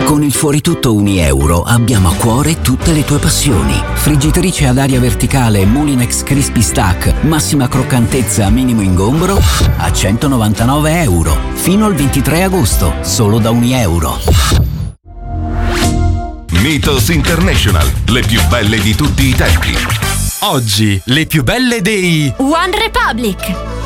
Con il fuori tutto €1 abbiamo a cuore tutte le tue passioni. Friggitrice ad aria verticale Moulinex Crispy Stack, massima croccantezza, minimo ingombro, a €199. Fino al 23 agosto, solo da €1. Mythos International, le più belle di tutti i tempi. Oggi, le più belle dei One Republic.